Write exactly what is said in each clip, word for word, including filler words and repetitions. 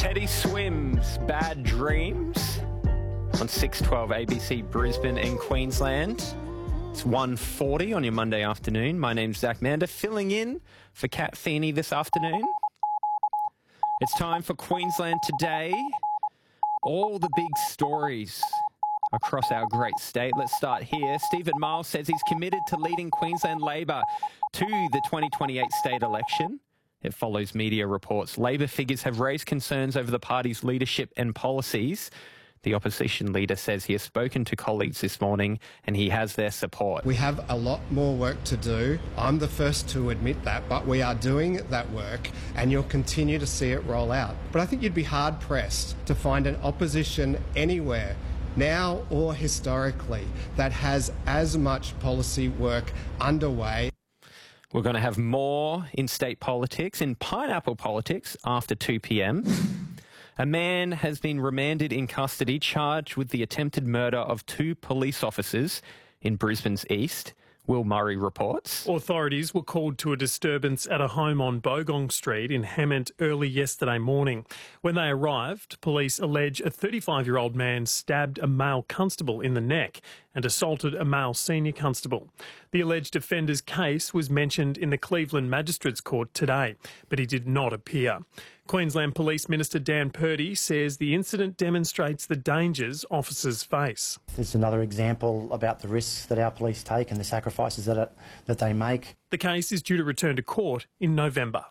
Teddy Swims, Bad Dreams on six twelve A B C Brisbane and Queensland. It's one forty on your Monday afternoon. My name's Zach Mander, filling in for Kat Feeney this afternoon. It's time for Queensland Today. All the big stories across our great state. Let's start here. Stephen Miles says he's committed to leading Queensland Labor to the twenty twenty-eight state election. It follows media reports. Labor figures have raised concerns over the party's leadership and policies. The opposition leader says he has spoken to colleagues this morning and he has their support. We have a lot more work to do. I'm the first to admit that, but we are doing that work and you'll continue to see it roll out. But I think you'd be hard-pressed to find an opposition anywhere, now or historically, that has as much policy work underway. We're going to have more in state politics, in pineapple politics, after two p.m. A man has been remanded in custody, charged with the attempted murder of two police officers in Brisbane's east. Will Murray reports. Authorities were called to a disturbance at a home on Bogong Street in Hemmant early yesterday morning. When they arrived, police allege a thirty-five-year-old man stabbed a male constable in the neck and assaulted a male senior constable. The alleged offender's case was mentioned in the Cleveland Magistrates Court today, but he did not appear. Queensland Police Minister Dan Purdy says the incident demonstrates the dangers officers face. It's another example about the risks that our police take and the sacrifices that, it, that they make. The case is due to return to court in November.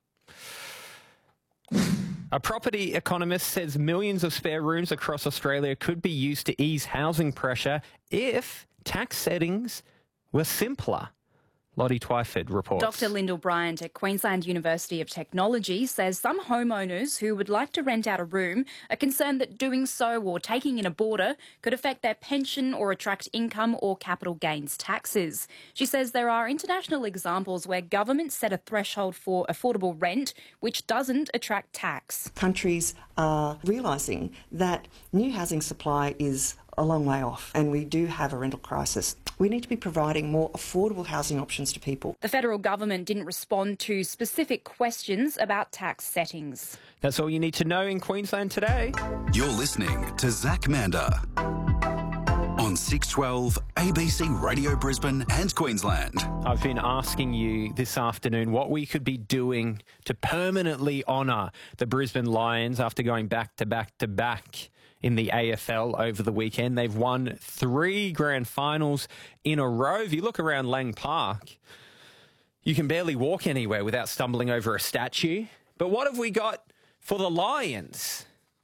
A property economist says millions of spare rooms across Australia could be used to ease housing pressure if tax settings were simpler. Lottie Twyford reports. Doctor Lyndall Bryant at Queensland University of Technology says some homeowners who would like to rent out a room are concerned that doing so or taking in a boarder could affect their pension or attract income or capital gains taxes. She says there are international examples where governments set a threshold for affordable rent which doesn't attract tax. Countries are realising that new housing supply is a long way off and we do have a rental crisis. We need to be providing more affordable housing options to people. The federal government didn't respond to specific questions about tax settings. That's all you need to know in Queensland Today. You're listening to Zach Mander on six twelve A B C Radio Brisbane and Queensland. I've been asking you this afternoon what we could be doing to permanently honour the Brisbane Lions after going back to back to back in the A F L over the weekend. They've won three grand finals in a row. If you look around Lang Park, you can barely walk anywhere without stumbling over a statue. But what have we got for the Lions?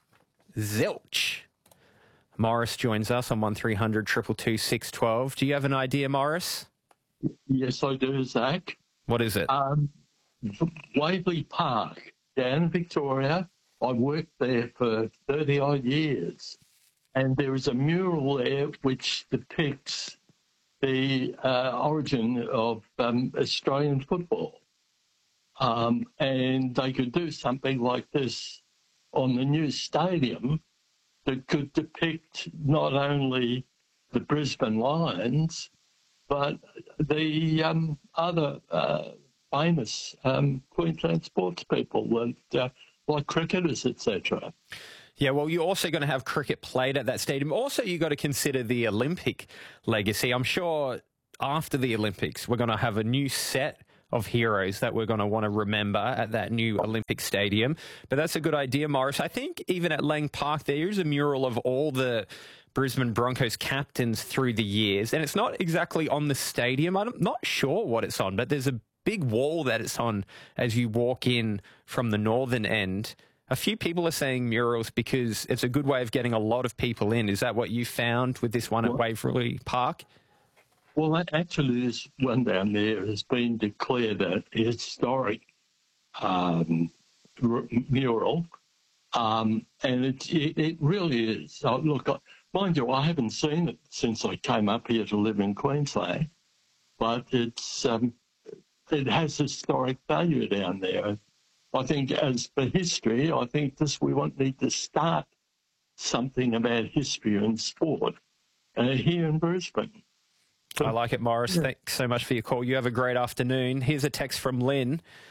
Zilch. Morris joins us on one three hundred two two two six one two. Do you have an idea, Morris? Yes, I do, Zach. What is it? Um, Waverley Park, down in Victoria. I worked there for thirty-odd years, and there is a mural there which depicts the uh, origin of um, Australian football. Um, and they could do something like this on the new stadium that could depict not only the Brisbane Lions, but the um, other uh, famous um, Queensland sports people that... Uh, like cricketers, et cetera. Yeah, well, you're also going to have cricket played at that stadium. Also, you've got to consider the Olympic legacy. I'm sure after the Olympics, we're going to have a new set of heroes that we're going to want to remember at that new Olympic stadium. But that's a good idea, Morris. I think even at Lang Park, there is a mural of all the Brisbane Broncos captains through the years. And it's not exactly on the stadium. I'm not sure what it's on, but there's a big wall that it's on as you walk in from the northern end. A few people are saying murals because it's a good way of getting a lot of people in. Is that what you found with this one at Waverley Park? Well, actually, this one down there has been declared a historic um, mural, um, and it, it, it really is. Oh, look, mind you, I haven't seen it since I came up here to live in Queensland, but it's... Um, it has historic value down there. I think as for history, I think this we want need to start something about history and sport uh, here in Brisbane. I like it, Morris. Thanks so much for your call. You have a great afternoon. Here's a text from Lynn.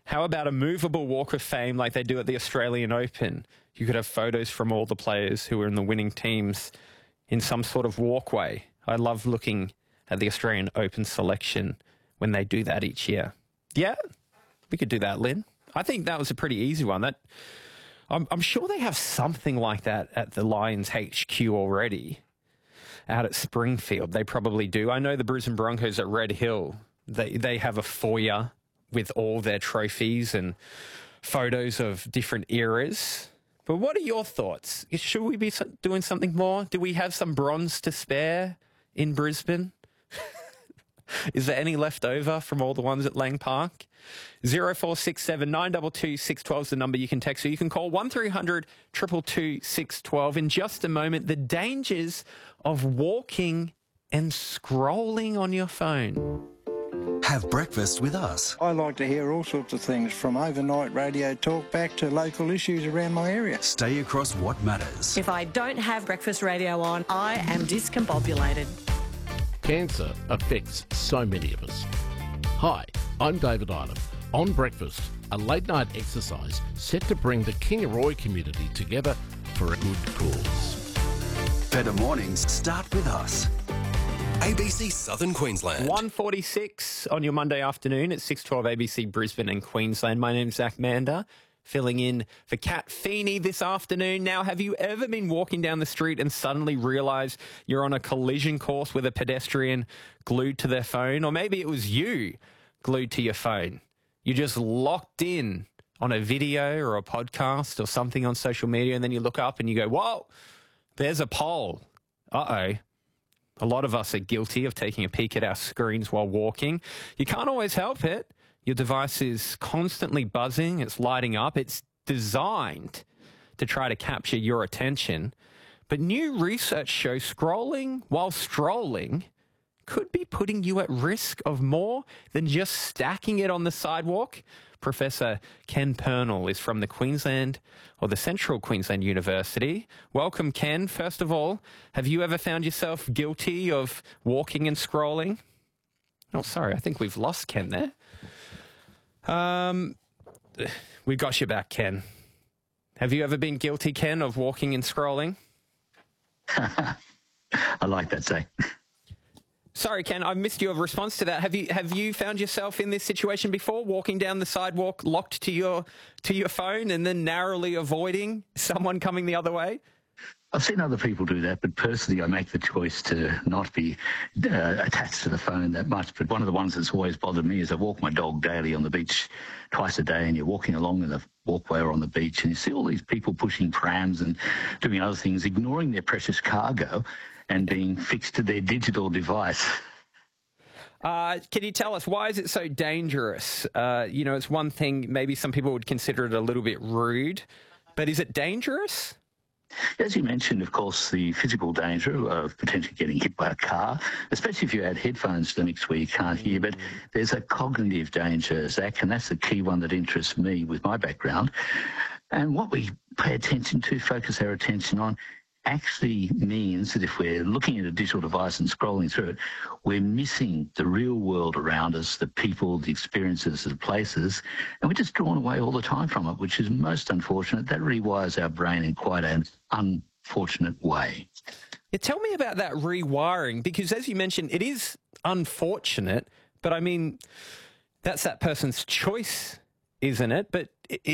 How about a movable walk of fame like they do at the Australian Open? You could have photos from all the players who are in the winning teams in some sort of walkway. I love looking at the Australian Open selection when they do that each year. Yeah, we could do that, Lynn. I think that was a pretty easy one. That I'm, I'm sure they have something like that at the Lions H Q already. Out at Springfield, they probably do. I know the Brisbane Broncos at Red Hill, they, they have a foyer with all their trophies and photos of different eras. But what are your thoughts? Should we be doing something more? Do we have some bronze to spare in Brisbane? Is there any left over from all the ones at Lang Park? zero four six seven nine two two six one two is the number you can text, or you can call one three hundred two two two six one two. In just a moment, the dangers of walking and scrolling on your phone. Have breakfast with us. I like to hear all sorts of things, from overnight radio talk back to local issues around my area. Stay across what matters. If I don't have breakfast radio on, I am discombobulated. Cancer affects so many of us. Hi, I'm David Idam. On Breakfast, a late-night exercise set to bring the Kingaroy community together for a good cause. Better mornings start with us. A B C Southern Queensland. one forty-six on your Monday afternoon at six twelve A B C Brisbane and Queensland. My name's Zach Mander, filling in for Kat Feeney this afternoon. Now, have you ever been walking down the street and suddenly realised you're on a collision course with a pedestrian glued to their phone? Or maybe it was you glued to your phone. You just locked in on a video or a podcast or something on social media, and then you look up and you go, whoa, there's a pole. Uh-oh. A lot of us are guilty of taking a peek at our screens while walking. You can't always help it. Your device is constantly buzzing. It's lighting up. It's designed to try to capture your attention. But new research shows scrolling while strolling could be putting you at risk of more than just stacking it on the sidewalk. Professor Ken Purnell is from the Queensland or the Central Queensland University. Welcome, Ken. First of all, have you ever found yourself guilty of walking and scrolling? Oh, sorry, I think we've lost Ken there. Um, we got you back, Ken. Have you ever been guilty, Ken, of walking and scrolling? I like that, Zach. Sorry, Ken, I missed your response to that. Have you have you found yourself in this situation before, walking down the sidewalk locked to your to your phone and then narrowly avoiding someone coming the other way? I've seen other people do that, but personally I make the choice to not be uh, attached to the phone that much. But one of the ones that's always bothered me is I walk my dog daily on the beach twice a day, and you're walking along in the walkway or on the beach and you see all these people pushing prams and doing other things, ignoring their precious cargo and being fixed to their digital device. Uh, can you tell us, why is it so dangerous? Uh, you know, it's one thing, maybe some people would consider it a little bit rude, but is it dangerous? As you mentioned, of course, the physical danger of potentially getting hit by a car, especially if you add headphones to the mix where you can't hear, but there's a cognitive danger, Zach, and that's the key one that interests me with my background. And what we pay attention to, focus our attention on, actually means that if we're looking at a digital device and scrolling through it, we're missing the real world around us, the people, the experiences, the places, and we're just drawn away all the time from it, which is most unfortunate. That rewires our brain in quite an unfortunate way. Yeah, tell me about that rewiring, because as you mentioned, it is unfortunate, but I mean, that's that person's choice, isn't it? But it,